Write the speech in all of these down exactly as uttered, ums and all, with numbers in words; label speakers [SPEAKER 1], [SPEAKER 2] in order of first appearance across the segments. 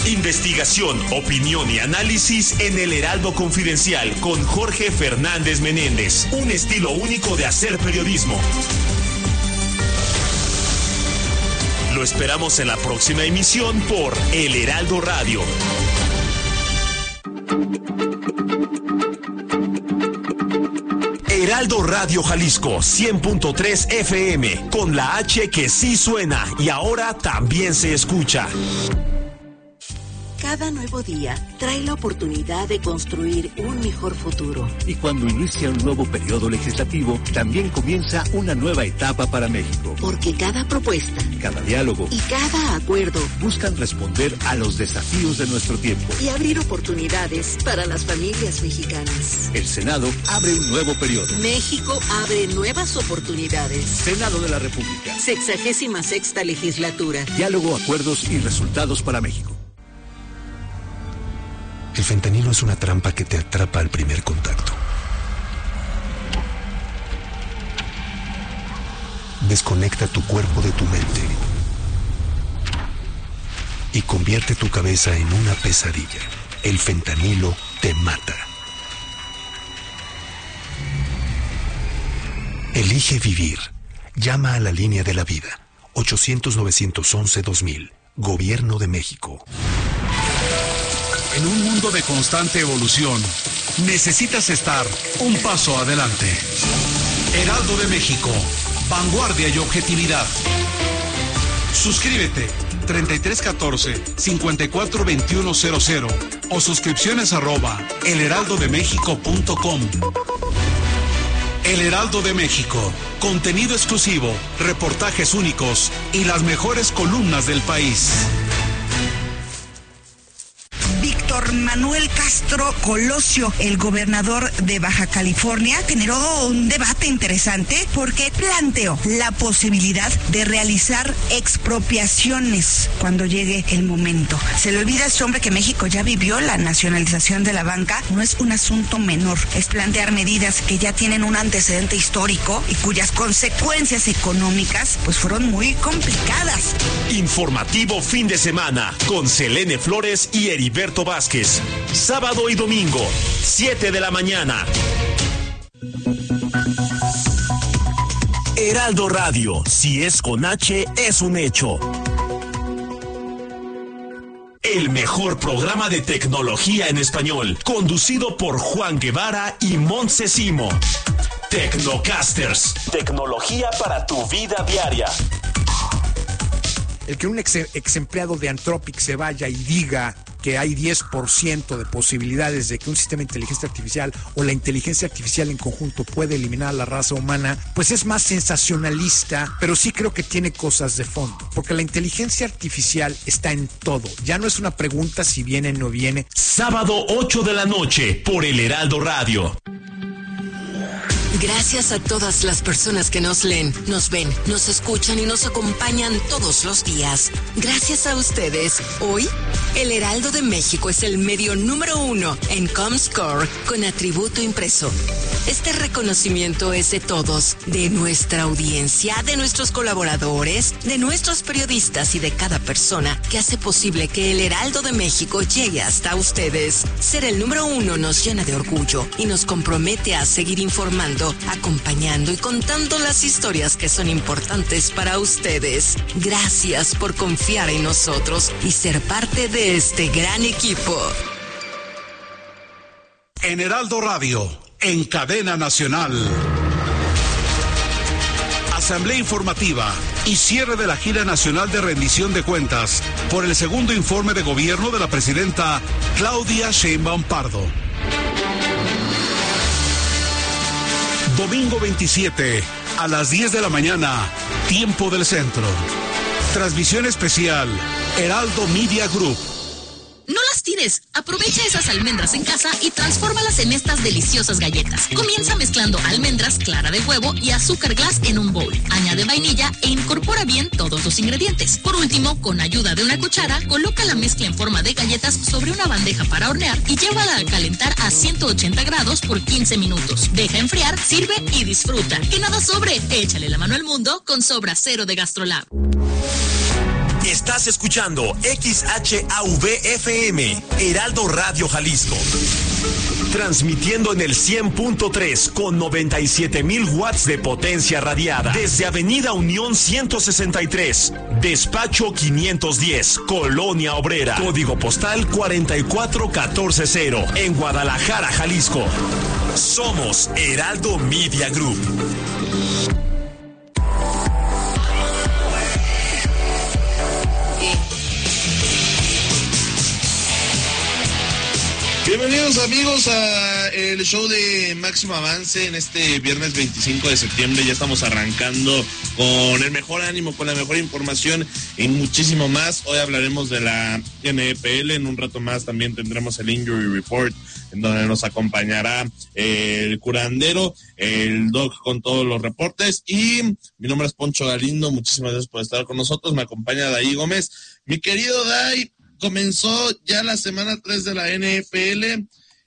[SPEAKER 1] Investigación, opinión y análisis en El Heraldo Confidencial con Jorge Fernández Menéndez. Un estilo único de hacer periodismo. Lo esperamos en la próxima emisión por El Heraldo Radio. Heraldo Radio Jalisco cien punto tres F M, con la H que sí suena y ahora también se escucha.
[SPEAKER 2] Cada nuevo día trae la oportunidad de construir un mejor futuro.
[SPEAKER 3] Y cuando inicia un nuevo periodo legislativo, también comienza una nueva etapa para México.
[SPEAKER 2] Porque cada propuesta,
[SPEAKER 3] cada diálogo
[SPEAKER 2] y cada acuerdo
[SPEAKER 3] buscan responder a los desafíos de nuestro tiempo
[SPEAKER 2] y abrir oportunidades para las familias mexicanas.
[SPEAKER 3] El Senado abre un nuevo periodo.
[SPEAKER 2] México abre nuevas oportunidades.
[SPEAKER 3] Senado de la República.
[SPEAKER 2] Sexagésima sexta legislatura.
[SPEAKER 3] Diálogo, acuerdos y resultados para México.
[SPEAKER 4] El fentanilo es una trampa que te atrapa al primer contacto. Desconecta tu cuerpo de tu mente y convierte tu cabeza en una pesadilla. El fentanilo te mata. Elige vivir. Llama a la línea de la vida. ochocientos, novecientos once, dos mil. Gobierno de México.
[SPEAKER 5] En un mundo de constante evolución, necesitas estar un paso adelante. Heraldo de México, vanguardia y objetividad. Suscríbete treinta y tres catorce, cincuenta y cuatro veintiuno cero cero o suscripciones arroba elheraldodemexico punto com. El Heraldo de México, contenido exclusivo, reportajes únicos y las mejores columnas del país.
[SPEAKER 6] Víctor Manuel Castro Colosio, el gobernador de Baja California, generó un debate interesante porque planteó la posibilidad de realizar expropiaciones cuando llegue el momento. Se le olvida a este hombre que México ya vivió la nacionalización de la banca. No es un asunto menor, es plantear medidas que ya tienen un antecedente histórico y cuyas consecuencias económicas pues fueron muy complicadas.
[SPEAKER 1] Informativo fin de semana con Selene Flores y Heriberto Vázquez. Sábado y domingo, siete de la mañana. Heraldo Radio, si es con H, es un hecho. El mejor programa de tecnología en español, conducido por Juan Guevara y Montse Simo. Tecnocasters, tecnología para tu vida diaria.
[SPEAKER 7] El que un ex, ex empleado de Anthropic se vaya y diga que hay diez por ciento de posibilidades de que un sistema de inteligencia artificial o la inteligencia artificial en conjunto puede eliminar a la raza humana, pues es más sensacionalista, pero sí creo que tiene cosas de fondo, porque la inteligencia artificial está en todo. Ya no es una pregunta si viene o no viene.
[SPEAKER 1] Sábado ocho de la noche por El Heraldo Radio.
[SPEAKER 8] Gracias a todas las personas que nos leen, nos ven, nos escuchan y nos acompañan todos los días. Gracias a ustedes, hoy, El Heraldo de México es el medio número uno en Comscore con atributo impreso. Este reconocimiento es de todos, de nuestra audiencia, de nuestros colaboradores, de nuestros periodistas y de cada persona que hace posible que El Heraldo de México llegue hasta ustedes. Ser el número uno nos llena de orgullo y nos compromete a seguir informando, acompañando y contando las historias que son importantes para ustedes. Gracias por confiar en nosotros y ser parte de este gran equipo.
[SPEAKER 5] En Heraldo Radio, en cadena nacional. Asamblea informativa y cierre de la gira nacional de rendición de cuentas por el segundo informe de gobierno de la presidenta Claudia Sheinbaum Pardo. Domingo veintisiete, a las diez de la mañana, tiempo del centro. Transmisión especial, Heraldo Media Group.
[SPEAKER 9] No las tires. Aprovecha esas almendras en casa y transfórmalas en estas deliciosas galletas. Comienza mezclando almendras, clara de huevo y azúcar glass en un bowl. Añade vainilla e incorpora bien todos los ingredientes. Por último, con ayuda de una cuchara, coloca la mezcla en forma de galletas sobre una bandeja para hornear y llévala a calentar a ciento ochenta grados por quince minutos. Deja enfriar, sirve y disfruta. Que nada sobre. Échale la mano al mundo con Sobra Cero de GastroLab.
[SPEAKER 1] Estás escuchando X H A V F M, Heraldo Radio Jalisco. Transmitiendo en el cien punto tres con noventa y siete mil watts de potencia radiada. Desde Avenida Unión ciento sesenta y tres, Despacho quinientos diez, Colonia Obrera. Código postal cuarenta y cuatro mil catorce, en Guadalajara, Jalisco. Somos Heraldo Media Group.
[SPEAKER 10] Bienvenidos amigos a el show de Máximo Avance en este viernes veinticinco de septiembre. Ya estamos arrancando con el mejor ánimo, con la mejor información y muchísimo más. Hoy hablaremos de la N F L, en un rato más también tendremos el Injury Report, en donde nos acompañará el curandero, el Doc con todos los reportes, y mi nombre es Poncho Galindo. Muchísimas gracias por estar con nosotros. Me acompaña Dai Gómez. Mi querido Dai, comenzó ya la semana tres de la N F L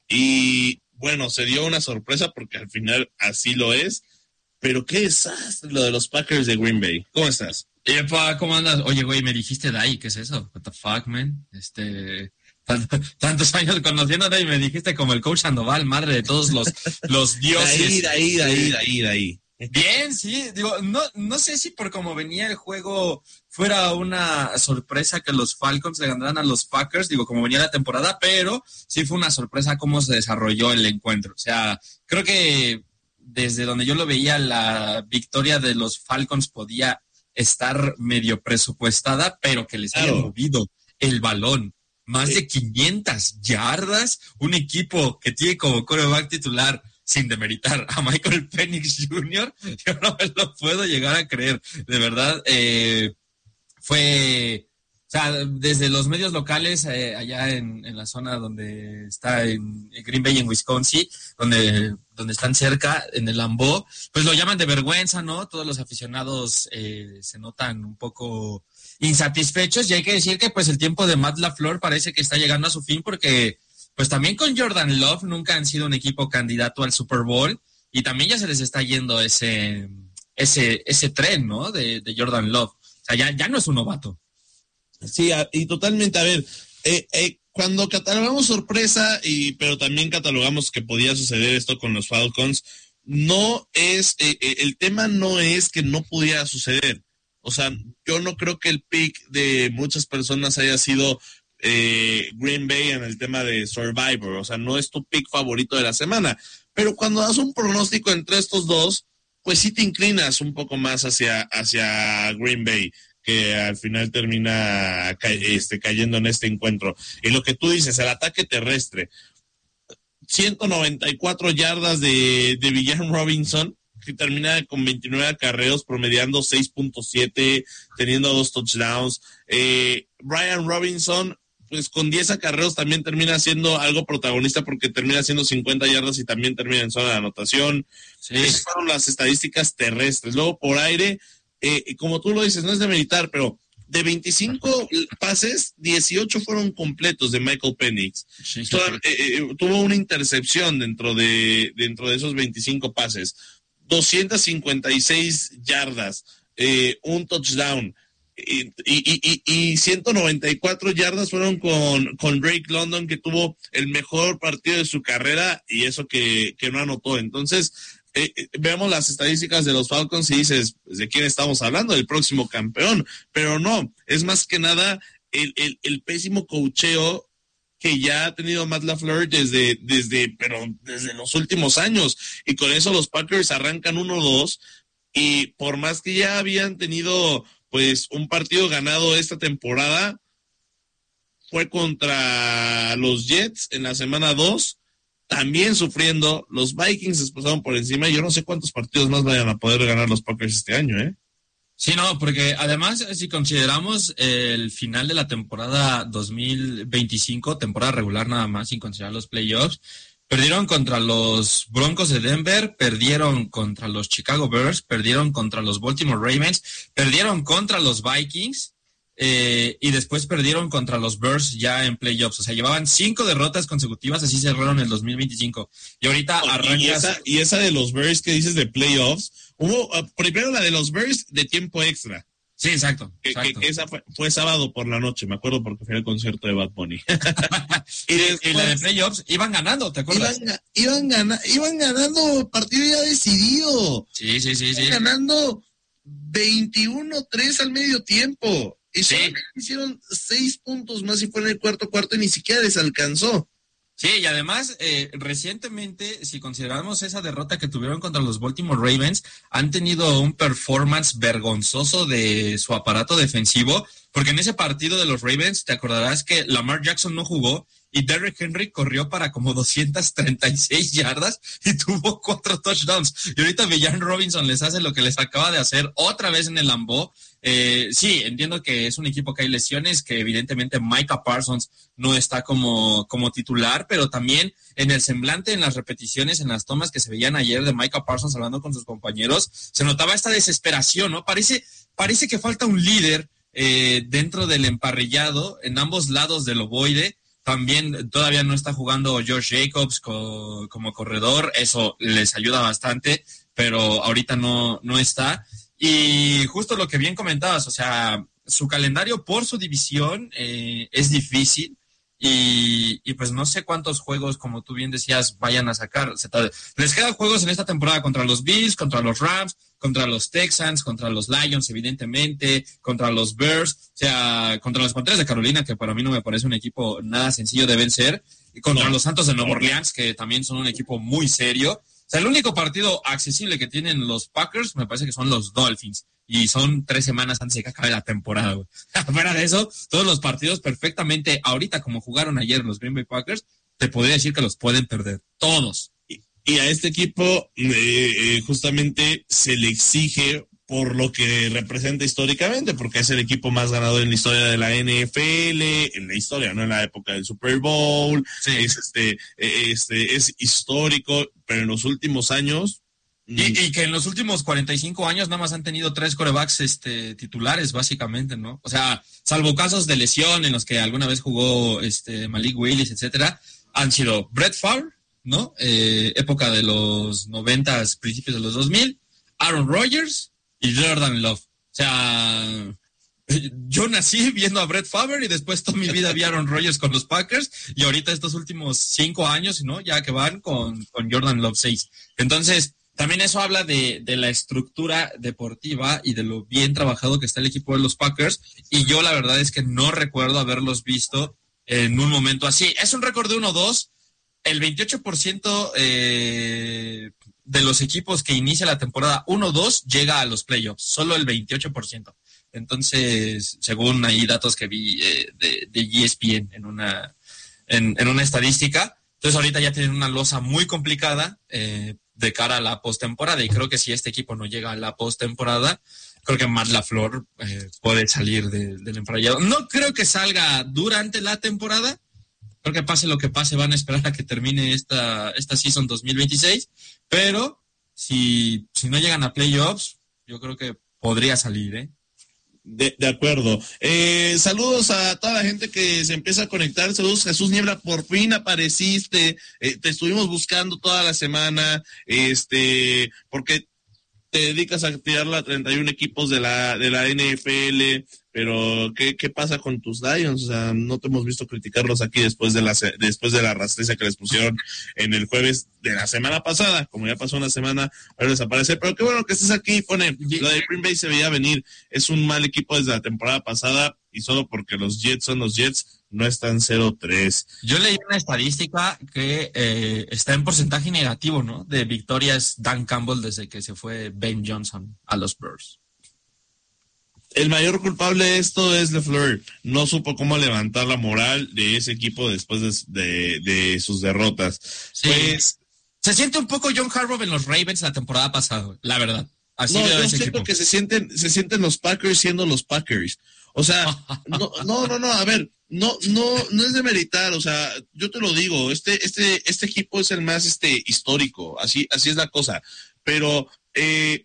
[SPEAKER 10] y bueno, se dio una sorpresa porque al final así lo es, pero qué desastre lo de los Packers de Green Bay. ¿Cómo estás?
[SPEAKER 11] Epa, ¿cómo andas? Oye, güey, me dijiste Dai, ¿qué es eso? What the fuck, man? Este... Tantos años conociéndote y me dijiste como el coach Sandoval, madre de todos los, los dioses.
[SPEAKER 10] De ahí, de ahí, de ahí, de ahí.
[SPEAKER 11] Bien, sí, digo, no, no sé si por cómo venía el juego fuera una sorpresa que los Falcons le ganaran a los Packers, digo, como venía la temporada, pero sí fue una sorpresa cómo se desarrolló el encuentro. O sea, creo que desde donde yo lo veía, la victoria de los Falcons podía estar medio presupuestada, pero que les haya movido el balón. Más sí. de quinientas yardas, un equipo que tiene como quarterback titular, sin demeritar a Michael Penix junior, yo no me lo puedo llegar a creer. De verdad, eh, fue, o sea, desde los medios locales, eh, allá en, en la zona donde está en, en Green Bay, en Wisconsin, donde, donde están cerca, en el Lambeau, pues lo llaman de vergüenza, ¿no? Todos los aficionados eh, se notan un poco insatisfechos, y hay que decir que pues el tiempo de Matt LaFleur parece que está llegando a su fin, porque pues también con Jordan Love nunca han sido un equipo candidato al Super Bowl, y también ya se les está yendo ese ese ese tren, ¿no? De, de Jordan Love. O sea, ya, ya no es un novato.
[SPEAKER 10] Sí, y totalmente. A ver, eh, eh, cuando catalogamos sorpresa, y pero también catalogamos que podía suceder esto con los Falcons, no es, eh, el tema no es que no pudiera suceder. O sea, yo no creo que el pick de muchas personas haya sido Eh, Green Bay en el tema de Survivor, o sea, no es tu pick favorito de la semana, pero cuando das un pronóstico entre estos dos, pues sí te inclinas un poco más hacia, hacia Green Bay, que al final termina ca- este, cayendo en este encuentro. Y lo que tú dices, el ataque terrestre, ciento noventa y cuatro yardas de, de Villan Robinson, que termina con veintinueve acarreos, promediando seis punto siete, teniendo dos touchdowns. eh, Brian Robinson, pues con diez acarreos también termina siendo algo protagonista, porque termina siendo cincuenta yardas y también termina en zona de anotación. Sí. Esas fueron las estadísticas terrestres. Luego por aire, eh, como tú lo dices, no es de militar, pero de veinticinco pases, dieciocho fueron completos de Michael Penix. Sí, sí. Toda, eh, tuvo una intercepción dentro de, dentro de esos veinticinco pases. doscientas cincuenta y seis yardas, eh, un touchdown. Y, y, y, y ciento noventa y cuatro yardas fueron con, con Drake London, que tuvo el mejor partido de su carrera, y eso que, que no anotó. Entonces, eh, vemos las estadísticas de los Falcons y dices, ¿de quién estamos hablando? Del próximo campeón. Pero no, es más que nada el, el, el pésimo coacheo que ya ha tenido Matt LaFleur desde, desde, pero desde los últimos años. Y con eso los Packers arrancan uno dos, y por más que ya habían tenido pues un partido ganado esta temporada, fue contra los Jets en la semana dos, también sufriendo. Los Vikings se pasaron por encima, y yo no sé cuántos partidos más vayan a poder ganar los Packers este año, ¿eh?
[SPEAKER 11] Sí, no, porque además, si consideramos el final de la temporada dos mil veinticinco, temporada regular nada más, sin considerar los playoffs, perdieron contra los Broncos de Denver, perdieron contra los Chicago Bears, perdieron contra los Baltimore Ravens, perdieron contra los Vikings, eh, y después perdieron contra los Bears ya en playoffs. O sea, llevaban cinco derrotas consecutivas, así cerraron el dos mil veinticinco. Y ahorita oh, arrancas...
[SPEAKER 10] Y esa, y esa de los Bears que dices de playoffs, hubo uh, primero la de los Bears de tiempo extra.
[SPEAKER 11] Sí, exacto.
[SPEAKER 10] Que,
[SPEAKER 11] exacto.
[SPEAKER 10] que, que esa fue, fue sábado por la noche, me acuerdo porque fui al concierto de Bad Bunny.
[SPEAKER 11] y, después, y la de playoffs iban ganando, ¿te acuerdas?
[SPEAKER 10] Iban, iban, gana, iban ganando partido ya decidido.
[SPEAKER 11] Sí, sí, sí.
[SPEAKER 10] Iban
[SPEAKER 11] sí.
[SPEAKER 10] ganando veintiuno tres al medio tiempo. Y
[SPEAKER 11] sí.
[SPEAKER 10] solo hicieron seis puntos más y fue en el cuarto cuarto y ni siquiera les alcanzó.
[SPEAKER 11] Sí, y además, eh, recientemente, si consideramos esa derrota que tuvieron contra los Baltimore Ravens, han tenido un performance vergonzoso de su aparato defensivo, porque en ese partido de los Ravens, te acordarás que Lamar Jackson no jugó y Derrick Henry corrió para como doscientas treinta y seis yardas y tuvo cuatro touchdowns. Y ahorita Villan Robinson les hace lo que les acaba de hacer otra vez en el Lambeau. Eh, sí, entiendo que es un equipo que hay lesiones, que evidentemente Micah Parsons no está como, como titular, pero también en el semblante, en las repeticiones, en las tomas que se veían ayer de Micah Parsons hablando con sus compañeros, se notaba esta desesperación, ¿no? Parece, parece que falta un líder eh, dentro del emparrillado, en ambos lados del ovoide. También todavía no está jugando Josh Jacobs co- como corredor, eso les ayuda bastante, pero ahorita no, no está. Y justo lo que bien comentabas, o sea, su calendario por su división eh, es difícil y, y pues no sé cuántos juegos, como tú bien decías, vayan a sacar. O sea, les quedan juegos en esta temporada contra los Bills, contra los Rams, contra los Texans, contra los Lions, evidentemente, contra los Bears, o sea, contra los Panteras de Carolina, que para mí no me parece un equipo nada sencillo de vencer, y contra no. los Santos de Nueva Orleans, que también son un equipo muy serio. O sea, el único partido accesible que tienen los Packers me parece que son los Dolphins. Y son tres semanas antes de que acabe la temporada, güey. Fuera de eso, todos los partidos perfectamente, ahorita como jugaron ayer los Green Bay Packers, te podría decir que los pueden perder. Todos.
[SPEAKER 10] Y, y a este equipo eh, eh, justamente se le exige por lo que representa históricamente, porque es el equipo más ganador en la historia de la N F L, en la historia, no en la época del Super Bowl, sí. es este, este, es histórico, pero en los últimos años.
[SPEAKER 11] Y, y que en los últimos cuarenta y cinco años nada más han tenido tres quarterbacks este, titulares, básicamente, ¿no? O sea, salvo casos de lesión en los que alguna vez jugó este, Malik Willis, etcétera, han sido Brett Favre, ¿no? Eh, época de los noventas, principios de los dos mil, Aaron Rodgers y Jordan Love. O sea, yo nací viendo a Brett Favre y después toda mi vida vi a Aaron Rodgers con los Packers y ahorita estos últimos cinco años, ¿no? Ya que van con, con Jordan Love seis. Entonces, también eso habla de, de la estructura deportiva y de lo bien trabajado que está el equipo de los Packers. Y yo la verdad es que no recuerdo haberlos visto en un momento así. Es un récord de uno dos. El veintiocho por ciento eh, de los equipos que inicia la temporada uno dos llega a los playoffs. Solo el veintiocho por ciento. Entonces, según ahí datos que vi eh, de, de E S P N en una, en, en una estadística. Entonces ahorita ya tienen una losa muy complicada eh, de cara a la postemporada y creo que si este equipo no llega a la postemporada, creo que Matt LaFleur eh, puede salir de, del emparrillado. No creo que salga durante la temporada, creo que pase lo que pase, van a esperar a que termine esta, esta season dos mil veintiséis, pero si, si no llegan a playoffs, yo creo que podría salir, ¿eh?
[SPEAKER 10] De, de acuerdo. Eh, saludos a toda la gente que se empieza a conectar. Saludos, Jesús Niebla, por fin apareciste. Eh, te estuvimos buscando toda la semana, este, porque te dedicas a tirar a treinta y uno equipos de la de la N F L, pero ¿qué, qué pasa con tus Lions? O sea, no te hemos visto criticarlos aquí después de la después de la rastriza que les pusieron en el jueves de la semana pasada. Como ya pasó una semana, va a desaparecer. Pero qué bueno que estés aquí. Pone, lo de Green Bay se veía venir. Es un mal equipo desde la temporada pasada y solo porque los Jets son los Jets, no están cero tres.
[SPEAKER 11] Yo leí una estadística que eh, está en porcentaje negativo, ¿no? De victorias Dan Campbell desde que se fue Ben Johnson a los Bears.
[SPEAKER 10] El mayor culpable de esto es LaFleur. No supo cómo levantar la moral de ese equipo después de, de, de sus derrotas.
[SPEAKER 11] Sí. Pues, se siente un poco John Harbaugh en los Ravens la temporada pasada, la verdad. Así
[SPEAKER 10] no,
[SPEAKER 11] veo
[SPEAKER 10] yo
[SPEAKER 11] ese
[SPEAKER 10] siento
[SPEAKER 11] equipo.
[SPEAKER 10] que se sienten, se sienten los Packers siendo los Packers. O sea, no, no, no, no, a ver, no, no, no es de meritar, o sea, yo te lo digo, este, este, este equipo es el más este histórico, así, así es la cosa. Pero eh,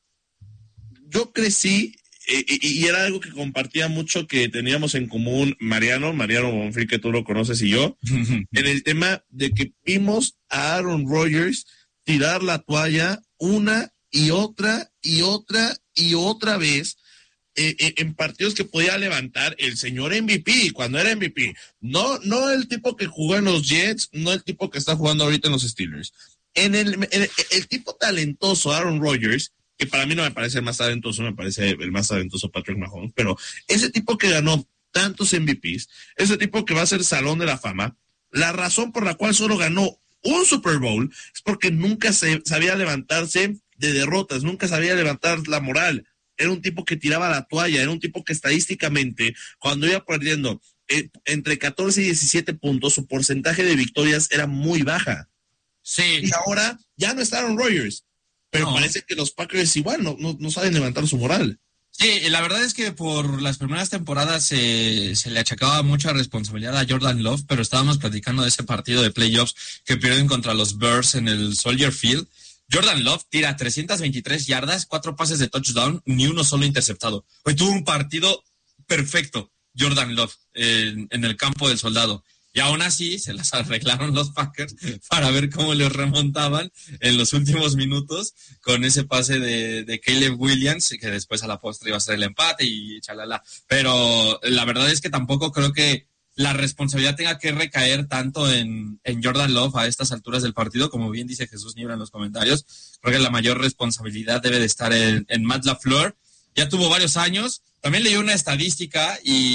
[SPEAKER 10] yo crecí eh, y, y era algo que compartía mucho, que teníamos en común Mariano, Mariano Bonfil, que tú lo conoces, y yo, en el tema de que vimos a Aaron Rodgers tirar la toalla una y otra y otra y otra vez. eh, eh, en partidos que podía levantar el señor M V P, cuando era M V P. No, no el tipo que jugó en los Jets, no el tipo que está jugando ahorita en los Steelers. En el, en el, el tipo talentoso Aaron Rodgers, que para mí no me parece el más talentoso, me parece el más talentoso Patrick Mahomes, pero ese tipo que ganó tantos M V Ps, ese tipo que va a ser Salón de la Fama, la razón por la cual solo ganó un Super Bowl es porque nunca se sabía levantarse de derrotas, nunca sabía levantar la moral. Era un tipo que tiraba la toalla, era un tipo que estadísticamente, cuando iba perdiendo eh, entre catorce y diecisiete puntos, su porcentaje de victorias era muy baja.
[SPEAKER 11] Sí.
[SPEAKER 10] Y ahora ya no está Aaron Rodgers, pero no. Parece que los Packers igual no, no, no saben levantar su moral.
[SPEAKER 11] Sí, la verdad es que por las primeras temporadas eh, se le achacaba mucha responsabilidad a Jordan Love, pero estábamos platicando de ese partido de playoffs que pierden contra los Bears en el Soldier Field. Jordan Love tira trescientas veintitrés yardas, cuatro pases de touchdown, ni uno solo interceptado. Hoy tuvo un partido perfecto, Jordan Love, eh, en el campo del soldado. Y aún así se las arreglaron los Packers para ver cómo les remontaban en los últimos minutos con ese pase de, de Caleb Williams, que después a la postre iba a ser el empate y chalala. Pero la verdad es que tampoco creo que la responsabilidad tenga que recaer tanto en, en Jordan Love a estas alturas del partido, como bien dice Jesús Nibra en los comentarios. Creo que la mayor responsabilidad debe de estar en, en Matt LaFleur. Ya tuvo varios años. También leí una estadística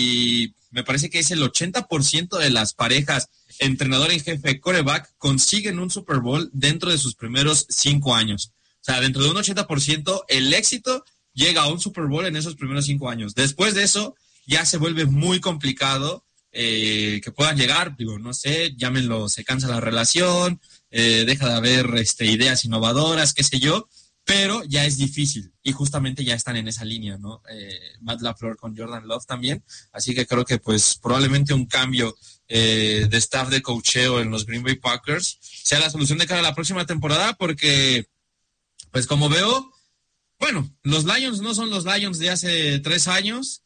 [SPEAKER 11] y me parece que es el ochenta por ciento de las parejas entrenador en jefe quarterback consiguen un Super Bowl dentro de sus primeros cinco años. O sea, dentro de un ochenta por ciento el éxito llega a un Super Bowl en esos primeros cinco años. Después de eso ya se vuelve muy complicado eh, que puedan llegar. Digo, no sé, llámenlo, se cansa la relación, eh, deja de haber este, ideas innovadoras, qué sé yo. Pero ya es difícil y justamente ya están en esa línea, ¿no? Eh, Matt LaFleur con Jordan Love también, así que creo que pues probablemente un cambio eh, de staff de coacheo en los Green Bay Packers sea la solución de cara a la próxima temporada, porque pues como veo, bueno, los Lions no son los Lions de hace tres años,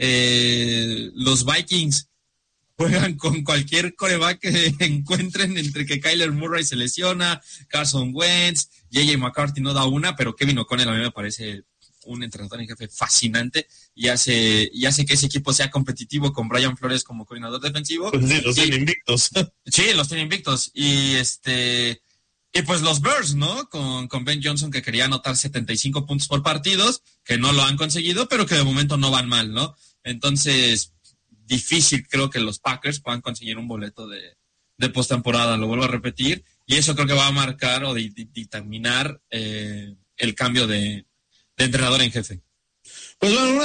[SPEAKER 11] eh, los Vikings juegan con cualquier quarterback que encuentren, entre que Kyler Murray se lesiona, Carson Wentz, J J McCarthy no da una, pero Kevin O'Connell a mí me parece un entrenador en jefe fascinante y hace, y hace que ese equipo sea competitivo con Brian Flores como coordinador defensivo.
[SPEAKER 10] Pues sí, los tienen invictos.
[SPEAKER 11] Sí, los tienen invictos. Y este y pues los Bears, ¿no? Con, con Ben Johnson, que quería anotar setenta y cinco puntos por partidos, que no lo han conseguido, pero que de momento no van mal, ¿no? Entonces, difícil creo que los Packers puedan conseguir un boleto de, de postemporada, lo vuelvo a repetir, y eso creo que va a marcar o de, de, determinar eh, el cambio de, de entrenador en jefe.
[SPEAKER 10] Pues bueno, una